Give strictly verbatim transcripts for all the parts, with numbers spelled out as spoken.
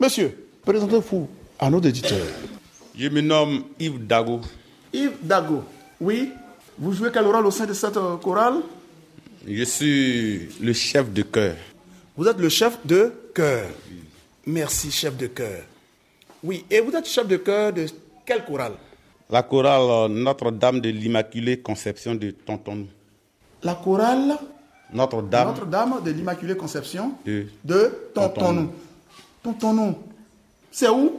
Monsieur, présentez-vous à nos auditeurs. Je me nomme Yves Dago. Yves Dago, oui. Vous jouez quel rôle au sein de cette euh, chorale? Je suis le chef de chœur. Vous êtes le chef de chœur. Merci, chef de chœur. Oui, et vous êtes chef de chœur de quelle chorale? La chorale Notre-Dame de l'Immaculée Conception de Tontonou. La chorale Notre-Dame, Notre-Dame de l'Immaculée Conception de, de Tontonou. Tontonou, c'est où?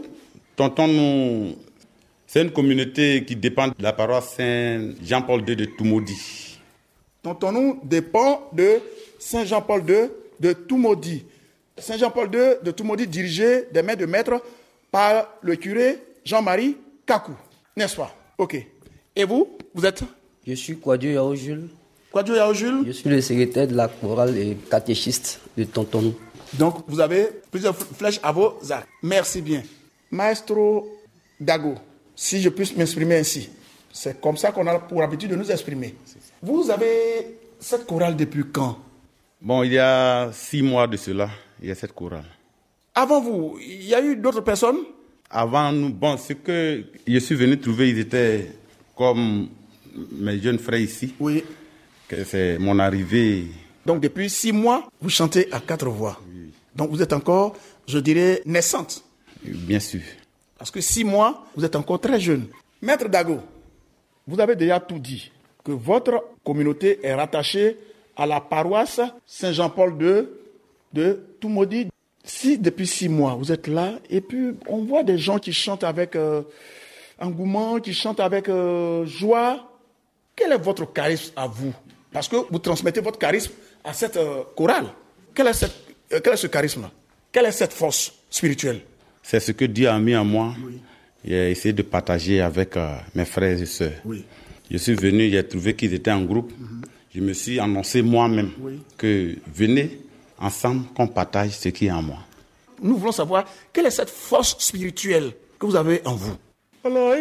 Tontonou, c'est une communauté qui dépend de la paroisse Saint-Jean-Paul deux de Toumaudi. Tontonou dépend de Saint-Jean-Paul deux de Toumaudi. Saint-Jean-Paul deux de Toumaudi dirigé des mains de maître par le curé Jean-Marie Kakou, n'est-ce pas? Ok. Et vous, vous êtes? Je suis Kouadio Yao Jules. Kouadio Yao Jules. Je suis le secrétaire de la chorale et catéchiste de Tontonou. Donc, vous avez plusieurs flèches à vos arcs. Merci bien. Maestro Dago, si je puis m'exprimer ainsi, c'est comme ça qu'on a pour habitude de nous exprimer. Vous avez cette chorale depuis quand? Bon, il y a six mois de cela, il y a cette chorale. Avant vous, il y a eu d'autres personnes? Avant nous, bon, ce que je suis venu trouver, ils étaient comme mes jeunes frères ici. Oui. Que c'est mon arrivée. Donc, depuis six mois, vous chantez à quatre voix. Oui. Donc, vous êtes encore, je dirais, naissante. Bien sûr. Parce que six mois, vous êtes encore très jeune. Maître Dago, vous avez déjà tout dit, que votre communauté est rattachée à la paroisse Saint-Jean-Paul deux de Toumaudi. Si depuis six mois, vous êtes là, et puis on voit des gens qui chantent avec euh, engouement, qui chantent avec euh, joie, quel est votre charisme à vous? Parce que vous transmettez votre charisme à cette euh, chorale. Quel est, cette, euh, quel est ce charisme-là? Quelle est cette force spirituelle? C'est ce que Dieu a mis en moi. Oui. J'ai essayé de partager avec euh, mes frères et sœurs. Oui. Je suis venu, j'ai trouvé qu'ils étaient en groupe. Mm-hmm. Je me suis annoncé moi-même oui. que venez ensemble qu'on partage ce qui est en moi. Nous voulons savoir quelle est cette force spirituelle que vous avez en vous. Alors,